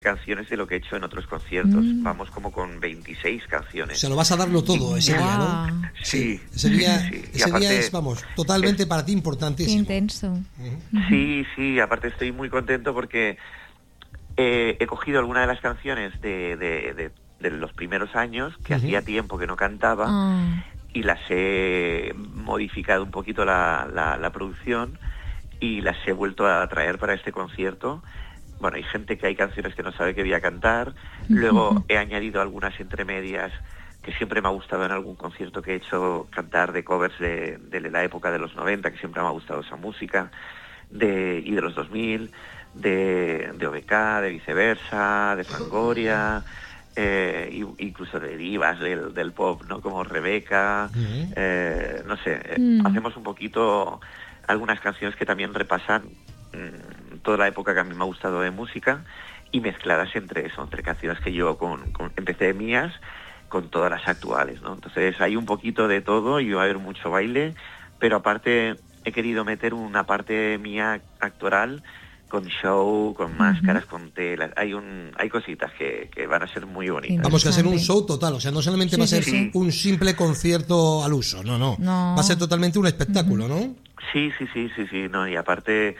canciones de lo que he hecho en otros conciertos. Vamos como con 26 canciones. O sea, lo vas a darlo todo ese día, ¿no? Sí. Ese día, sí. ese aparte, día es, vamos, totalmente para ti importantísimo. Qué intenso. Sí, aparte estoy muy contento porque he cogido alguna de las canciones de los primeros años, que hacía tiempo que no cantaba, y las he modificado un poquito la producción y las he vuelto a traer para este concierto. Bueno, hay gente que hay canciones que no sabe que voy a cantar. Luego he añadido algunas entremedias que siempre me ha gustado en algún concierto que he hecho, cantar de covers de la época de los 90, que siempre me ha gustado esa música, y de los 2000, de OBK, de Viceversa, de Fangoria, incluso de divas del pop, ¿no? Como Rebeca, no sé, hacemos un poquito algunas canciones que también repasan toda la época que a mí me ha gustado de música, y mezcladas entre eso, entre canciones que yo empecé de mías con todas las actuales, ¿no? Entonces hay un poquito de todo y va a haber mucho baile, pero aparte he querido meter una parte mía actoral con show, con máscaras, con telas. Hay cositas que van a ser muy bonitas. Vamos a hacer un show total, o sea, no solamente va a ser un simple concierto al uso, no. Va a ser totalmente un espectáculo, ¿no? Sí, no, y aparte,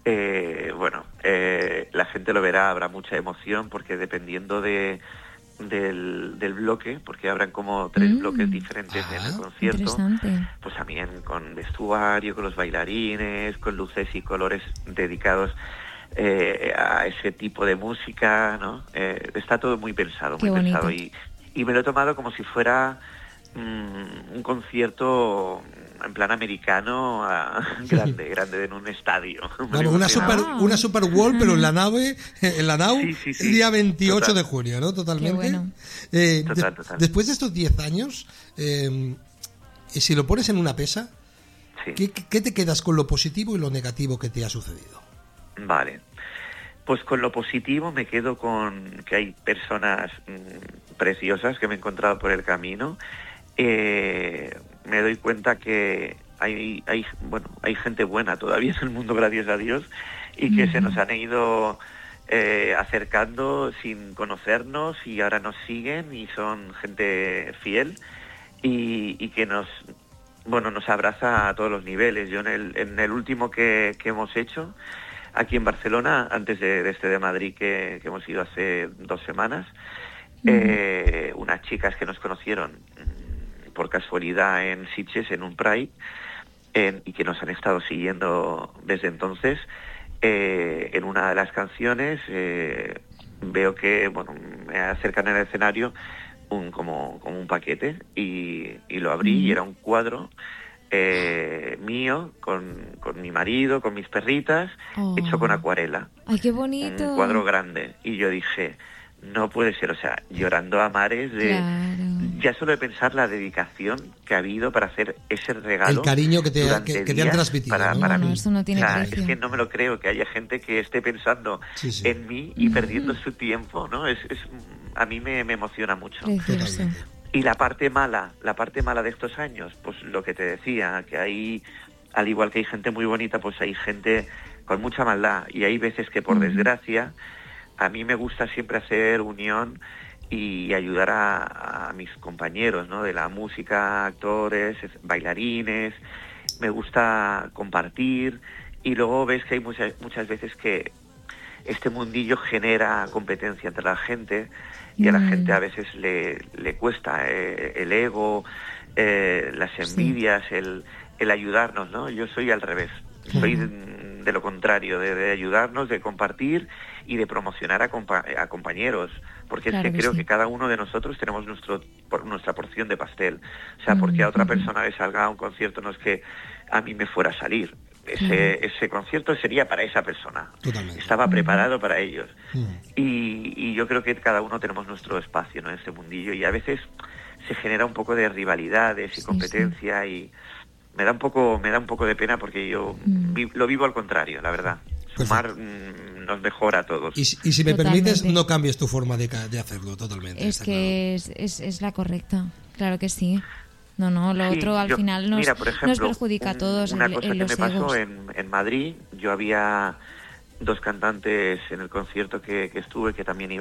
la gente lo verá, habrá mucha emoción, porque dependiendo del bloque, porque habrán como 3 bloques diferentes en el concierto, pues también con vestuario, con los bailarines, con luces y colores dedicados a ese tipo de música, ¿no? Está todo muy pensado, y me lo he tomado como si fuera un concierto en plan americano, grande en un estadio. Vamos, una super Bowl, pero en la nave, el día 28 total. De junio, ¿no? Totalmente. Bueno. Total. Después de estos 10 años, si lo pones en una pesa, ¿qué te quedas con lo positivo y lo negativo que te ha sucedido? Vale. Pues con lo positivo me quedo con que hay personas preciosas que me he encontrado por el camino. Me doy cuenta que hay gente buena todavía en el mundo, gracias a Dios, y que se nos han ido acercando sin conocernos, y ahora nos siguen y son gente fiel y que nos abraza a todos los niveles. Yo en el último que hemos hecho aquí en Barcelona, antes de este de Madrid que hemos ido hace 2 semanas, unas chicas que nos conocieron por casualidad en Sitges, en un Pride, y que nos han estado siguiendo desde entonces, en una de las canciones veo que me acercan en el escenario como un paquete, y lo abrí, y era un cuadro mío con mi marido, con mis perritas, hecho con acuarela. ¡Ay, qué bonito! Un cuadro grande. Y yo dije, no puede ser, o sea, llorando a mares ya solo de pensar la dedicación que ha habido para hacer ese regalo. El cariño que te han transmitido. Para mí. Eso no tiene precio. Es que no me lo creo, que haya gente que esté pensando en mí y perdiendo su tiempo, ¿no? A mí me emociona mucho. Precioso. Y la parte mala de estos años, pues lo que te decía, que hay, al igual que hay gente muy bonita, pues hay gente con mucha maldad, y hay veces que, por desgracia, a mí me gusta siempre hacer unión y ayudar a mis compañeros, ¿no? De la música, actores, bailarines. Me gusta compartir, y luego ves que hay muchas veces que este mundillo genera competencia entre la gente, y a la gente a veces le cuesta el ego, las envidias, el ayudarnos, ¿no? Yo soy al revés, soy de lo contrario, de ayudarnos, de compartir y de promocionar a compañeros, porque es que creo que cada uno de nosotros tenemos nuestra porción de pastel. O sea, porque a otra persona le salga a un concierto, no es que a mí me fuera a salir. Ese concierto sería para esa persona. Totalmente. Estaba preparado para ellos. Y yo creo que cada uno tenemos nuestro espacio, ¿no? En este mundillo, y a veces se genera un poco de rivalidades y competencia, y me da un poco de pena, porque yo lo vivo al contrario, la verdad. Sumar nos mejora a todos. Y si me permites, no cambies tu forma de hacerlo totalmente. Es que es la correcta, claro que sí. Lo otro al final mira, por ejemplo, nos perjudica a todos. Una cosa que me pasó egos. en Madrid, yo había dos cantantes en el concierto que estuve, que también